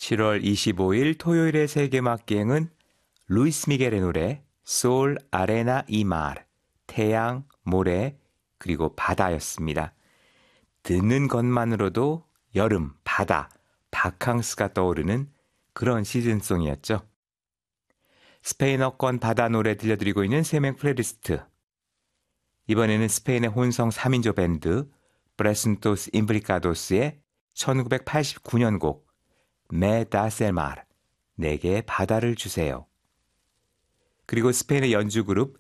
7월 25일 토요일의 세계음악기행은 루이스 미겔의 노래 솔 아레나 이 말, 태양, 모래, 그리고 바다였습니다. 듣는 것만으로도 여름, 바다, 바캉스가 떠오르는 그런 시즌송이었죠. 스페인어권 바다 노래 들려드리고 있는 세명 플레이리스트. 이번에는 스페인의 혼성 3인조 밴드 브레슨토스 임브리카도스의 1989년 곡 메 다셀 말, 내게 바다를 주세요. 그리고 스페인의 연주 그룹